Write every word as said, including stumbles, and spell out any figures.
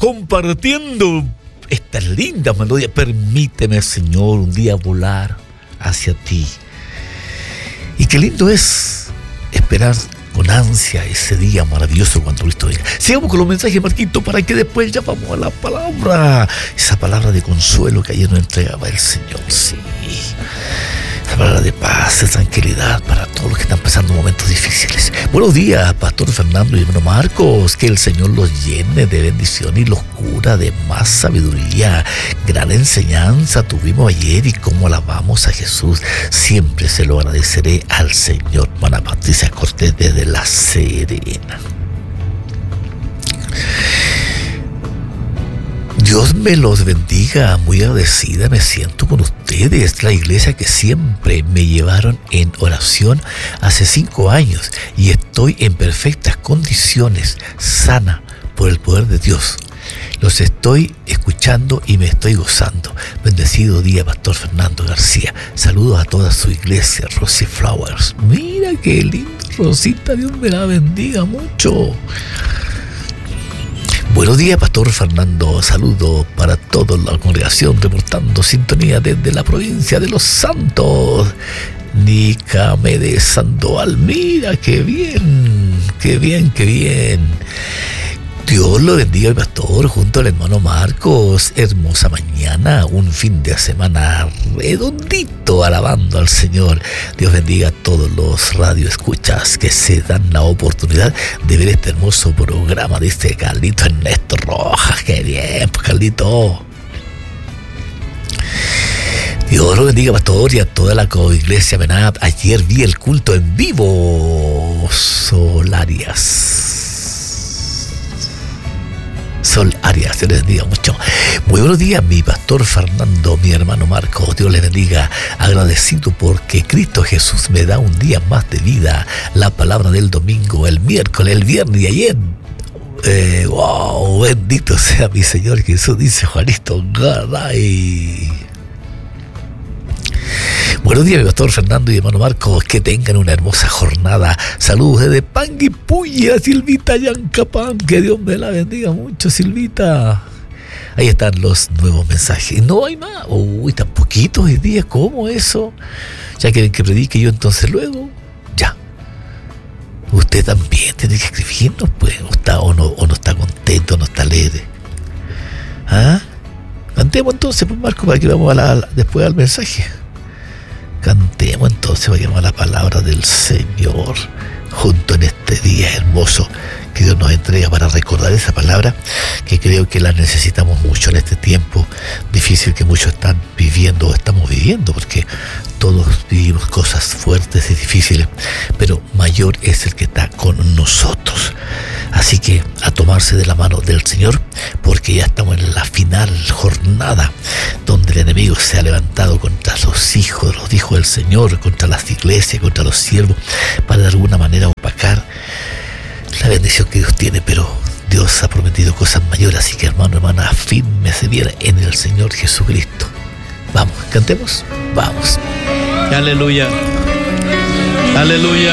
compartiendo esta linda melodía. Permíteme, Señor, un día volar hacia ti. Y qué lindo es esperar con ansia ese día maravilloso cuando Cristo venga. Sigamos con los mensajes, Marquito, para que después ya vamos a la palabra. Esa palabra de consuelo que ayer nos entregaba el Señor, sí. Esa palabra de paz, de tranquilidad para todos los que están pasando momentos difíciles. Buenos días, Pastor Fernando y hermano Marcos. Que el Señor los llene de bendición y los cura de más sabiduría. Gran enseñanza tuvimos ayer y cómo alabamos a Jesús. Siempre se lo agradeceré al Señor. Hermana Patricia Cortés desde La Serena. Dios me los bendiga, muy agradecida me siento con ustedes, la iglesia que siempre me llevaron en oración hace cinco años y estoy en perfectas condiciones, sana por el poder de Dios. Los estoy escuchando y me estoy gozando. Bendecido día, Pastor Fernando García. Saludos a toda su iglesia, Rosy Flowers. Mira qué lindo, Rosita, Dios me la bendiga mucho. Buenos días, Pastor Fernando. Saludos para toda la congregación reportando sintonía desde la provincia de Los Santos. Nícame de Sandoval. Mira, qué bien, qué bien, qué bien. Dios lo bendiga, el pastor, junto al hermano Marcos. Hermosa mañana, un fin de semana redondito alabando al Señor. Dios bendiga a todos los radioescuchas que se dan la oportunidad de ver este hermoso programa de este Carlito Ernesto Rojas. ¡Qué bien, pues, Carlito! Dios lo bendiga, pastor, y a toda la iglesia Menab. Ayer vi el culto en vivo. Solarias. Sol Arias, se les bendiga mucho. Muy buenos días, mi pastor Fernando, mi hermano Marcos. Dios les bendiga. Agradecido porque Cristo Jesús me da un día más de vida. La palabra del domingo, el miércoles, el viernes y ayer. Eh, wow, bendito sea mi Señor Jesús, dice Juanito Garay. Buenos días, mi pastor Fernando y hermano Marcos. Que tengan una hermosa jornada. Saludos desde Panguipulli, Silvita Yancapán. Que Dios me la bendiga mucho, Silvita. Ahí están los nuevos mensajes. No hay más. Uy, tan poquitos hoy día. ¿Cómo eso? Ya quieren que predique yo entonces luego. Ya. Usted también tiene que escribirnos, pues. O, está, o, no, o no está contento, o no está alegre. ¿Ah? Cantemos entonces, pues, Marco, para que vamos a la, después al mensaje. Cantemos entonces, vayamos a la palabra del Señor junto en este día hermoso que Dios nos entrega para recordar esa palabra que creo que la necesitamos mucho en este tiempo difícil que muchos están viviendo o estamos viviendo, porque todos vivimos cosas fuertes y difíciles, pero mayor es el que está con nosotros. Así que a tomarse de la mano del Señor, porque ya estamos en la final jornada donde el enemigo se ha levantado contra los hijos, los hijos del Señor, contra las iglesias, contra los siervos, para de alguna manera opacar la bendición que Dios tiene, pero Dios ha prometido cosas mayores, así que hermano, hermana, afírmese bien en el Señor Jesucristo. Vamos, cantemos, vamos. Aleluya, aleluya.